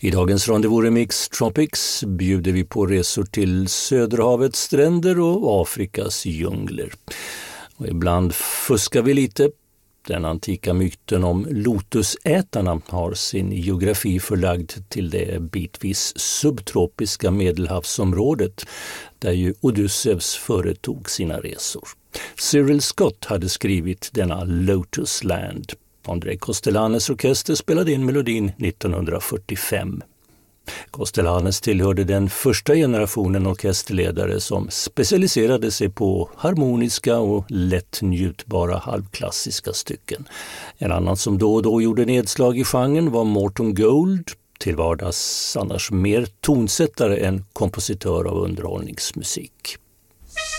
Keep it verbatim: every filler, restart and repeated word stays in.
I dagens Rendezvous Remix Tropics bjuder vi på resor till Söderhavets stränder och Afrikas djungler. Och ibland fuskar vi lite. Den antika myten om lotusätarna har sin geografi förlagd till det bitvis subtropiska Medelhavsområdet där ju Odysseus företog sina resor. Cyril Scott hade skrivit denna Lotus Land. André Costellanes orkester spelade in melodin nittonhundrafyrtiofem. Costellanes tillhörde den första generationen orkesterledare som specialiserade sig på harmoniska och lätt njutbara halvklassiska stycken. En annan som då och då gjorde nedslag i genren var Morton Gold, till vardags annars mer tonsättare än kompositör av underhållningsmusik.